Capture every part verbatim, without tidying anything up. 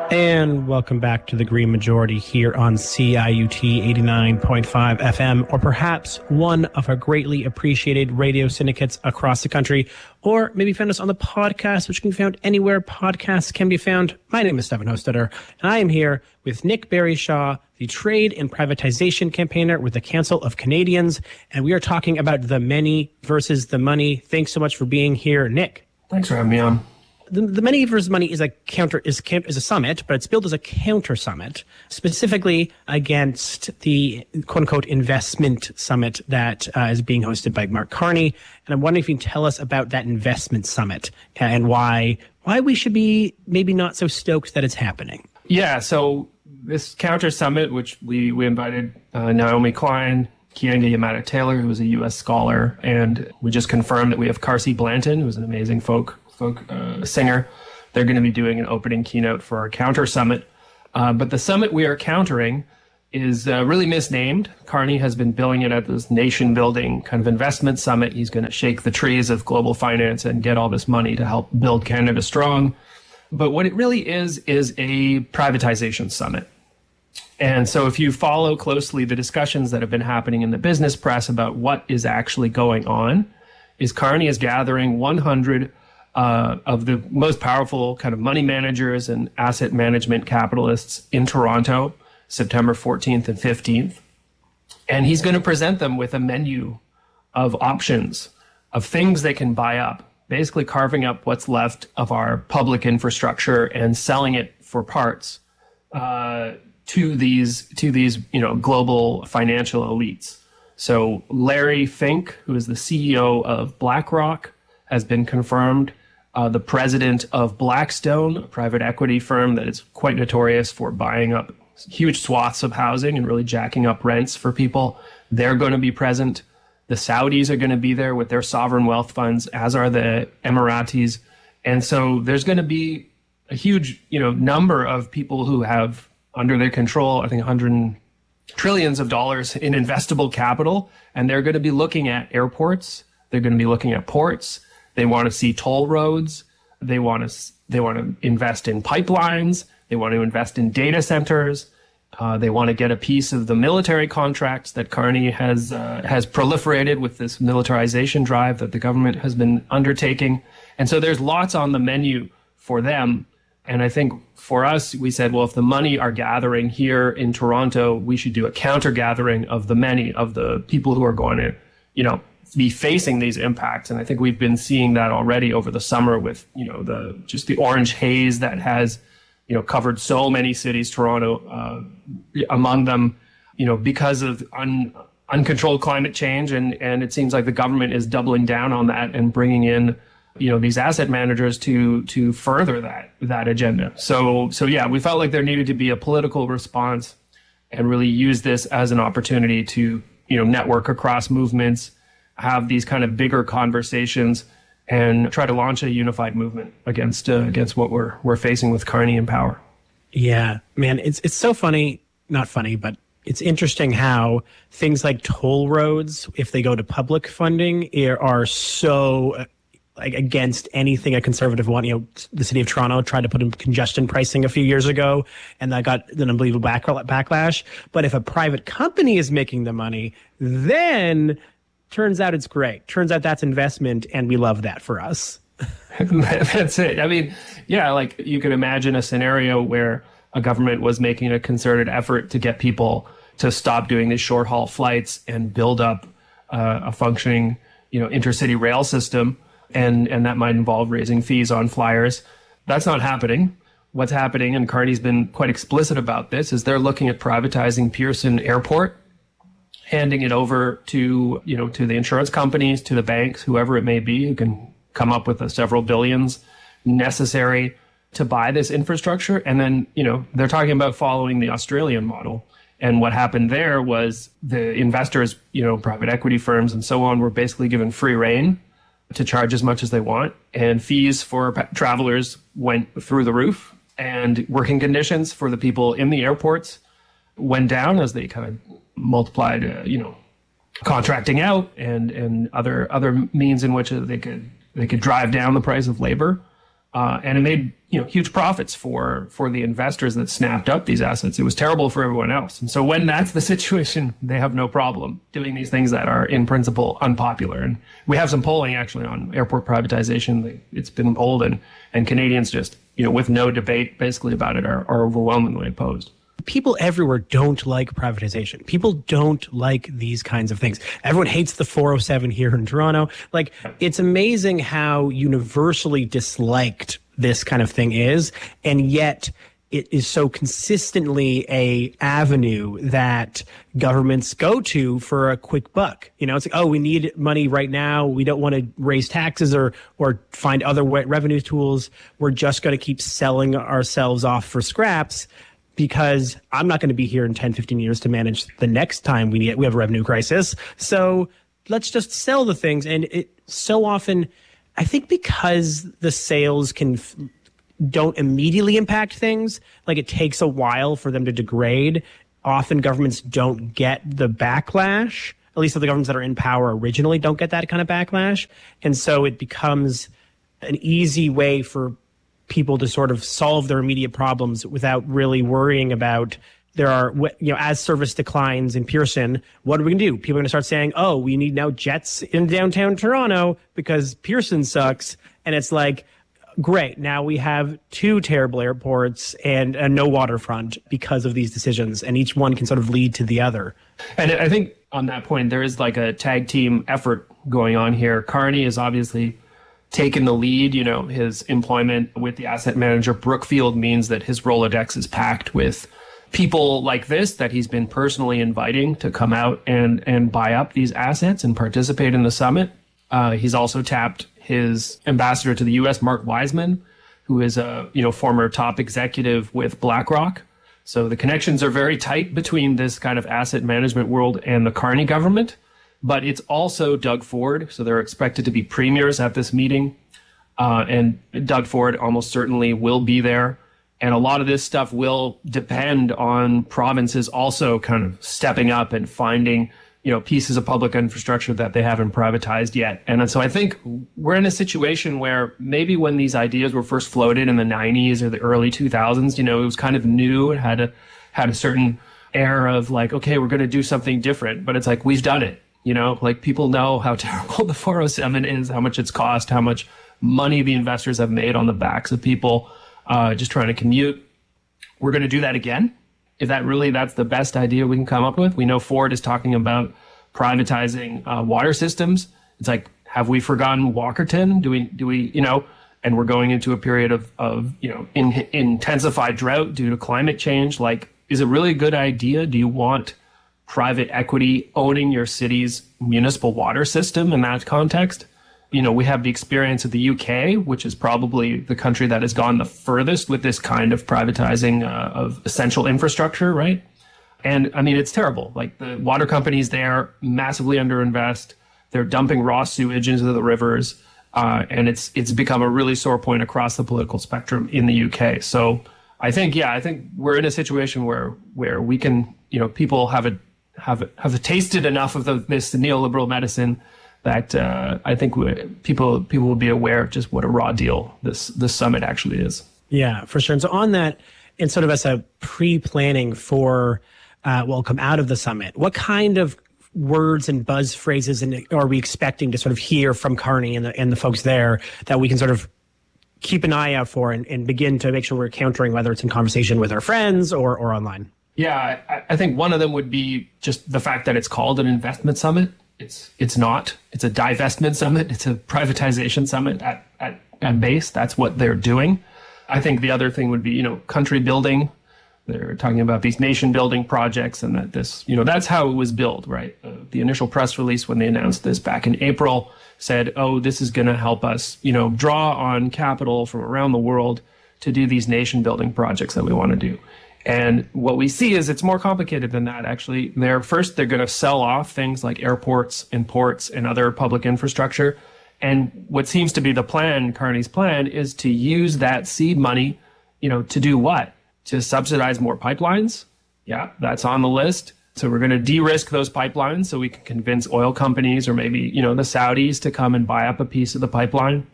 And welcome back to the Green Majority here on C I U T eighty-nine point five F M, or perhaps one of our greatly appreciated radio syndicates across the country, or maybe find us on the podcast, which can be found anywhere podcasts can be found. My name is Stefan Hostetter, and I am here with Nick Barry-Shaw, the trade and privatization campaigner with the Council of Canadians, and we are talking about the many versus the money. Thanks so much for being here, Nick. Thanks for having me on. The, the Many versus Money is a counter is is a summit, but it's billed as a counter summit, specifically against the quote unquote investment summit that uh, is being hosted by Mark Carney. And I'm wondering if you can tell us about that investment summit and why why we should be maybe not so stoked that it's happening. Yeah, so this counter summit, which we we invited uh, Naomi Klein, Keeanga-Yamahtta Taylor, who is a U S scholar, and we just confirmed that we have Carsey Blanton, who's an amazing folk. folk uh, singer. They're going to be doing an opening keynote for our counter summit. Uh, but the summit we are countering is uh, really misnamed. Carney has been billing it as this nation building kind of investment summit. He's going to shake the trees of global finance and get all this money to help build Canada strong. But what it really is, is a privatization summit. And so if you follow closely the discussions that have been happening in the business press about what is actually going on, is Carney is gathering one hundred Uh, of the most powerful kind of money managers and asset management capitalists in Toronto, September fourteenth and fifteenth. And he's going to present them with a menu of options, of things they can buy up, basically carving up what's left of our public infrastructure and selling it for parts uh, to these, to these, you know, global financial elites. So Larry Fink, who is the C E O of BlackRock, has been confirmed. Uh, the president of Blackstone, a private equity firm that is quite notorious for buying up huge swaths of housing and really jacking up rents for people, they're going to be present. The Saudis are going to be there with their sovereign wealth funds, as are the Emiratis. And so there's going to be a huge, you know, number of people who have under their control, I think, one hundred trillions of dollars in investable capital. And they're going to be looking at airports. They're going to be looking at ports. They want to see toll roads. They want to they want to invest in pipelines. They want to invest in data centers. Uh, they want to get a piece of the military contracts that Carney has uh, has proliferated with this militarization drive that the government has been undertaking. And so there's lots on the menu for them. And I think for us, we said, well, if the money are gathering here in Toronto, we should do a counter gathering of the many of the people who are going to, you know, be facing these impacts. And I think we've been seeing that already over the summer with, you know, the just the orange haze that has, you know, covered so many cities, Toronto uh, among them, you know, because of un, uncontrolled climate change. And, and it seems like the government is doubling down on that and bringing in, you know, these asset managers to to further that that agenda. So, so yeah, we felt like there needed to be a political response and really use this as an opportunity to, you know, network across movements, have these kind of bigger conversations, and try to launch a unified movement against uh, against what we're we're facing with Carney in power. Yeah, man, it's it's so funny, not funny, but it's interesting how things like toll roads, if they go to public funding, are so uh, like against anything a conservative want. You know, the city of Toronto tried to put in congestion pricing a few years ago, and that got an unbelievable back, backlash. But if a private company is making the money, then turns out it's great. Turns out that's investment, and we love that for us. That's it. I mean, yeah, like you could imagine a scenario where a government was making a concerted effort to get people to stop doing these short haul flights and build up uh, a functioning, you know, intercity rail system, and and that might involve raising fees on flyers. That's not happening. What's happening, and Carney's been quite explicit about this, is they're looking at privatizing Pearson Airport, handing it over to, you know, to the insurance companies, to the banks, whoever it may be, who can come up with the several billions necessary to buy this infrastructure. And then, you know, they're talking about following the Australian model. And what happened there was the investors, you know, private equity firms and so on, were basically given free rein to charge as much as they want. And fees for travelers went through the roof. And working conditions for the people in the airports went down as they kind of multiplied, uh, you know, contracting out and, and other other means in which they could they could drive down the price of labor. Uh, and it made, you know, huge profits for for the investors that snapped up these assets. It was terrible for everyone else. And so when that's the situation, they have no problem doing these things that are in principle unpopular. And we have some polling actually on airport privatization. It's been old, and, and Canadians just, you know, with no debate basically about it, are, are overwhelmingly opposed. People everywhere don't like privatization. People don't like these kinds of things. Everyone hates the four oh seven here in Toronto. Like, it's amazing how universally disliked this kind of thing is, and yet it is so consistently a avenue that governments go to for a quick buck. You know, it's like, oh, we need money right now. We don't want to raise taxes or or find other revenue tools. We're just going to keep selling ourselves off for scraps, because I'm not going to be here in ten, fifteen years to manage the next time we need, we have a revenue crisis. So let's just sell the things. And it so often, I think because the sales can don't immediately impact things, like it takes a while for them to degrade. Often governments don't get the backlash, at least the governments that are in power originally don't get that kind of backlash. And so it becomes an easy way for people to sort of solve their immediate problems without really worrying about, there are, you know, as service declines in Pearson, what are we going to do? People are going to start saying, oh, we need now jets in downtown Toronto because Pearson sucks. And it's like, great, now we have two terrible airports and, and no waterfront because of these decisions. And each one can sort of lead to the other. And I think on that point, there is like a tag team effort going on here. Carney is obviously taken the lead. You know, his employment with the asset manager Brookfield means that his Rolodex is packed with people like this that he's been personally inviting to come out and and buy up these assets and participate in the summit. Uh, he's also tapped his ambassador to the U S, Mark Wiseman, who is a you know former top executive with BlackRock. So the connections are very tight between this kind of asset management world and the Carney government. But it's also Doug Ford. So they're expected to be premiers at this meeting. Uh, and Doug Ford almost certainly will be there. And a lot of this stuff will depend on provinces also kind of stepping up and finding, you know, pieces of public infrastructure that they haven't privatized yet. And so I think we're in a situation where maybe when these ideas were first floated in the nineties or the early two thousands, you know, it was kind of new. It had a, had a certain air of like, okay, we're going to do something different. But it's like, we've done it. You know, like people know how terrible the four oh seven is, how much it's cost, how much money the investors have made on the backs of people uh, just trying to commute. We're going to do that again. If that really, that's the best idea we can come up with. We know Ford is talking about privatizing uh, water systems. It's like, have we forgotten Walkerton? Do we, do we, you know, and we're going into a period of, of you know, in, intensified drought due to climate change. Like, is it really a good idea? Do you want private equity owning your city's municipal water system in that context? You know, we have the experience of the U K, which is probably the country that has gone the furthest with this kind of privatizing uh, of essential infrastructure, right? And I mean, it's terrible. Like the water companies there massively underinvest. They're dumping raw sewage into the rivers. Uh, and it's it's become a really sore point across the political spectrum in the U K. So I think, yeah, I think we're in a situation where where we can, you know, people have a have have tasted enough of the, this neoliberal medicine that uh, I think we, people people will be aware of just what a raw deal this this summit actually is. Yeah, for sure. And so on that, and sort of as a pre-planning for uh, what will come out of the summit, what kind of words and buzz phrases and are we expecting to sort of hear from Carney and the, and the folks there that we can sort of keep an eye out for and, and begin to make sure we're countering, whether it's in conversation with our friends or, or online? Yeah, I, I think one of them would be just the fact that it's called an investment summit. It's it's not. It's a divestment summit. It's a privatization summit at, at, at base. That's what they're doing. I think the other thing would be, you know, country building. They're talking about these nation building projects and that this, you know, that's how it was built, right? Uh, the initial press release when they announced this back in April said, oh, this is going to help us, you know, draw on capital from around the world to do these nation building projects that we want to do. And what we see is it's more complicated than that, actually. They're first, they're going to sell off things like airports and ports and other public infrastructure. And what seems to be the plan, Carney's plan, is to use that seed money, you know, to do what? To subsidize more pipelines. Yeah, that's on the list. So we're going to de-risk those pipelines so we can convince oil companies or maybe, you know, the Saudis to come and buy up a piece of the pipeline.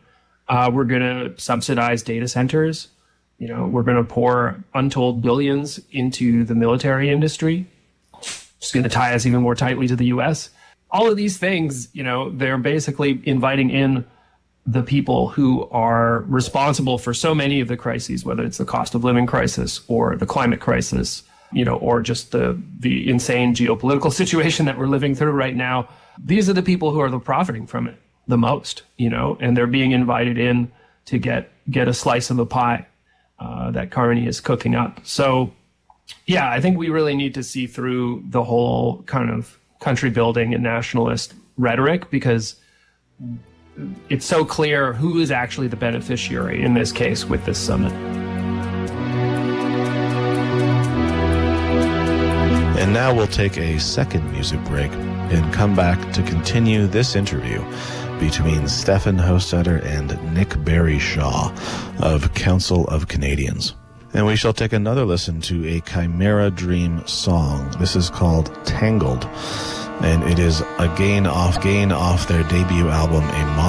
Uh, we're going to subsidize data centers. You know, we're going to pour untold billions into the military industry. It's going to tie us even more tightly to the U S. All of these things, you know, they're basically inviting in the people who are responsible for so many of the crises, whether it's the cost of living crisis or the climate crisis, you know, or just the the insane geopolitical situation that we're living through right now. These are the people who are the profiting from it the most, you know, and they're being invited in to get get a slice of the pie uh, that Carney is cooking up. So, yeah, I think we really need to see through the whole kind of country building and nationalist rhetoric, because it's so clear who is actually the beneficiary in this case with this summit. And now we'll take a second music break and come back to continue this interview between Stefan Hostetter and Nick Barry-Shaw of Council of Canadians. And we shall take another listen to a Chimera Dream song. This is called Tangled, and it is again off, again off their debut album, A